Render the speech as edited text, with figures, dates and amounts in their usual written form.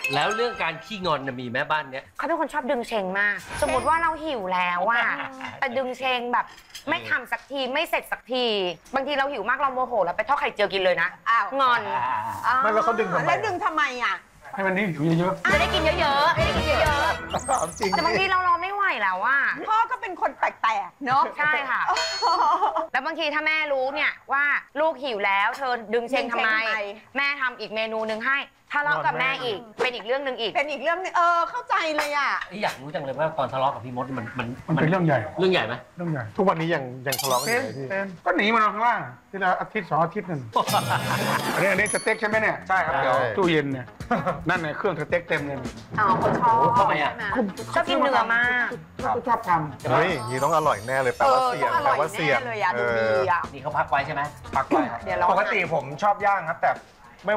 แล้วเรื่องการขี้งอนมีแม่บ้านเนี้ยเขาเป็นคนชอบดึงเชงมาก สมมติว่าเราหิวแล้วอะแต่ดึงเชงแบบไม่ทำสักทีไม่เสร็จสักที บางทีเราหิวมากเราโมโหแล้วไปทอดไข่เจียวกินเลยนะอ้าวงอนไม่แล้วเขาดึงทำไมแล้วดึงทำไมอ่ะให้มันนี่หิวเยอะจะได้กินเยอะๆจะได้กินเยอะๆถามจริงๆแต่บางทีเรารอไม่ไหวแล้วอะพ่อก็เป็นคนแปลกๆเนาะใช่ค่ะ แล้วบางทีถ้าแม่รู้เนี่ยว่าลูกหิวแล้วเธอดึงเชงทำไม แม่ทำอีกเมนูหนึ่งให้ทะเลาะกับแม่อีกเป็นอีกเรื่องหนึ่งอีกเป็นอีกเรื่องนึงเข้าใจเลยอ่ะอยากรู้จังเลยว่าตอนทะเลาะกับพี่มดมันมันเป็นเรื่องใหญ่เรื่องใหญ่ไหมเรื่องใหญ่ทุกวันนี้ยังทะเลาะกันอยู่เลยพี่เป็นก็หนีมานอนข้างล่างทีละอาทิตย์2 อาทิตย์นึงอันนี้สเต็กใช่ไหมเนี่ยใช่ครับเดี๋ยวตู้เย็นเนี่ยนั่นเนี่ยเครื่องสเต็กเต็มเลยอ๋อเขาชอบทำไมอ่ะชอบกินเนื้อมากก็ชอบทเฮ้ยอย่างนี้ต้องอร่อยแน่เลยแปลว่าเสียงต้องอแปลร่อยว่าเสียงแน่เลยอ่ะดูดีอ่ะนี่เขาพักไว้ใช่ไหมำปักไว้เดี๋ยวเราปกติผมชอบย่างครับ แต่